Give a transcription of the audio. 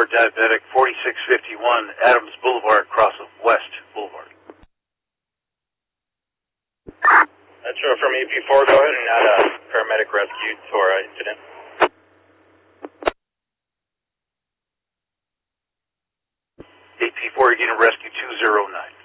AP4 diabetic 4651 Adams Boulevard, cross of West Boulevard. That's from AP4. Go ahead and add a paramedic rescue to our incident. AP4, you're getting rescue 209.